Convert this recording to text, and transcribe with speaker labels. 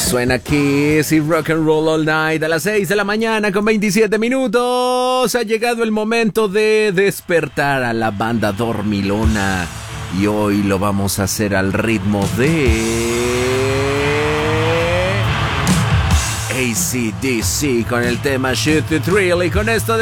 Speaker 1: Suena Kiss y Rock and Roll All Night a las 6 de la mañana con 27 minutos. Ha llegado el momento de despertar a la banda dormilona. Y hoy lo vamos a hacer al ritmo de AC/DC con el tema Shoot the Thrill. Y con esto